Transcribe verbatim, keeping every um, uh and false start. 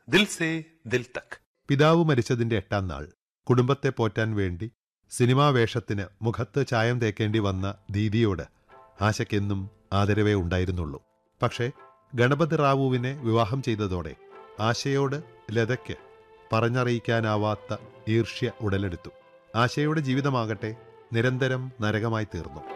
ദിൽ say ദിൽ തക്. പിതാവ് മരിച്ചതിന്റെ എട്ടാം നാൾ കുടുംബത്തെ പോറ്റാൻ വേണ്ടി സിനിമാ വേഷത്തിന് മുഖത്ത് ചായം തേക്കേണ്ടി വന്ന ദീദിയോട് ആശയ്ക്കെന്നും ആദരവേ ഉണ്ടായിരുന്നുള്ളൂ. പക്ഷേ ഗണപതി റാവുവിനെ വിവാഹം ചെയ്തതോടെ ആശയോട് ലതയ്ക്ക് പറഞ്ഞറിയിക്കാനാവാത്ത ഈർഷ്യ ഉടലെടുത്തു. ആശയുടെ ജീവിതമാകട്ടെ നിരന്തരം നരകമായി തീർന്നു.